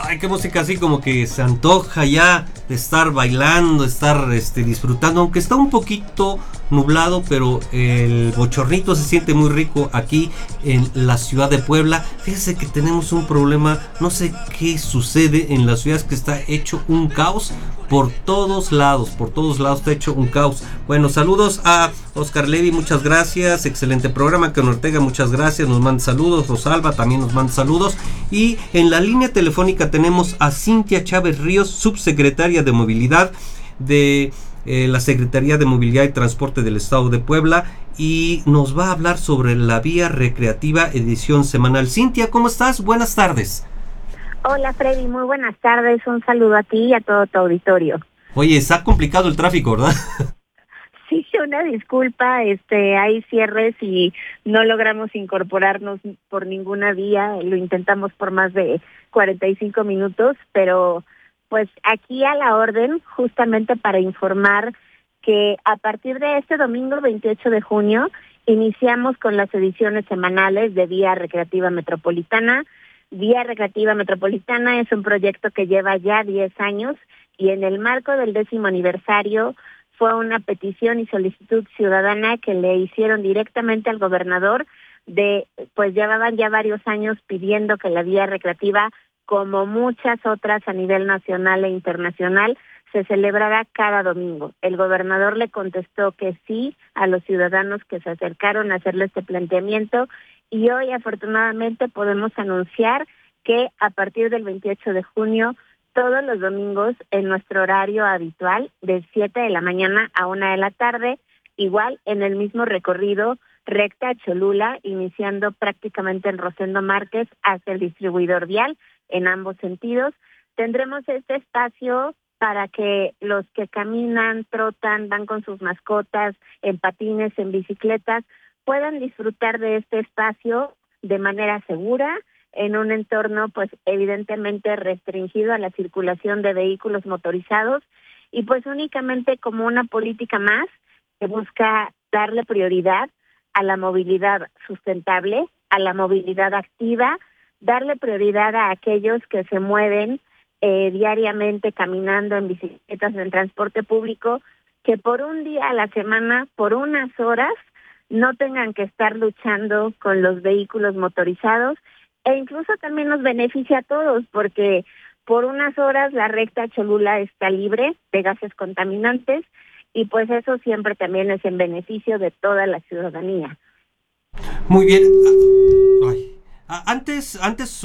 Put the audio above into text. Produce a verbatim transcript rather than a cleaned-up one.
Ay, qué música así como que se antoja ya de estar bailando, estar este, disfrutando, aunque está un poquito nublado, pero el bochornito se siente muy rico aquí en la ciudad de Puebla. Fíjese que tenemos un problema, no sé qué sucede en la ciudad, es que está hecho un caos por todos lados, por todos lados está hecho un caos. Bueno, saludos a Oscar Levi, muchas gracias, excelente programa. Con Ortega, muchas gracias, nos manda saludos. Rosalba también nos manda saludos. Y en la línea telefónica tenemos a Cintia Chávez Ríos, subsecretaria de Movilidad de eh, la Secretaría de Movilidad y Transporte del Estado de Puebla, y nos va a hablar sobre la Vía Recreativa edición semanal. Cintia, ¿cómo estás? Buenas tardes. Hola Freddy, muy buenas tardes, un saludo a ti y a todo tu auditorio. Oye, está complicado el tráfico, ¿verdad? Sí, una disculpa, este, hay cierres y no logramos incorporarnos por ninguna vía, lo intentamos por más de cuarenta y cinco minutos, pero pues aquí a la orden, justamente para informar que a partir de este domingo veintiocho de junio iniciamos con las ediciones semanales de Vía Recreativa Metropolitana. Vía Recreativa Metropolitana es un proyecto que lleva ya diez años y en el marco del décimo aniversario fue una petición y solicitud ciudadana que le hicieron directamente al gobernador de, pues llevaban ya varios años pidiendo que la vía recreativa, como muchas otras a nivel nacional e internacional, se celebrará cada domingo. El gobernador le contestó que sí a los ciudadanos que se acercaron a hacerle este planteamiento y hoy afortunadamente podemos anunciar que a partir del veintiocho de junio, todos los domingos en nuestro horario habitual, de siete de la mañana a una de la tarde, igual en el mismo recorrido recta Cholula, iniciando prácticamente en Rosendo Márquez hacia el distribuidor vial en ambos sentidos. Tendremos este espacio para que los que caminan, trotan, van con sus mascotas, en patines, en bicicletas, puedan disfrutar de este espacio de manera segura, en un entorno pues evidentemente restringido a la circulación de vehículos motorizados y pues únicamente como una política más que busca darle prioridad a la movilidad sustentable, a la movilidad activa, darle prioridad a aquellos que se mueven eh, diariamente caminando en bicicletas, en transporte público, que por un día a la semana, por unas horas, no tengan que estar luchando con los vehículos motorizados, e incluso también nos beneficia a todos porque por unas horas la recta Cholula está libre de gases contaminantes y pues eso siempre también es en beneficio de toda la ciudadanía. Muy bien. Ay. Antes, antes